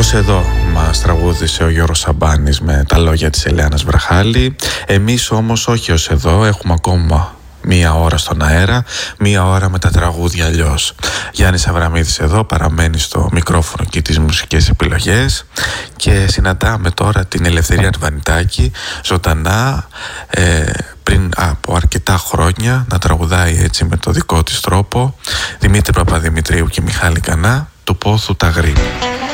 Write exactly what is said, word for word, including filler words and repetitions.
Ως εδώ μας τραγούδισε ο Γιώργος Σαμπάνης με τα λόγια της Ελεάνας Βραχάλη. Εμείς όμως όχι ως εδώ, έχουμε ακόμα μία ώρα στον αέρα, μία ώρα με τα τραγούδια αλλιώς. Γιάννης Αβραμίδης εδώ παραμένει στο μικρόφωνο και τις μουσικές επιλογές και συναντάμε τώρα την Ελευθερία Αρβανιτάκη ζωντανά, ε, πριν από αρκετά χρόνια να τραγουδάει έτσι με το δικό της τρόπο. Δημήτρη Παπαδημητρίου και Μιχάλη Κανά, του Πόθου τα Γρή.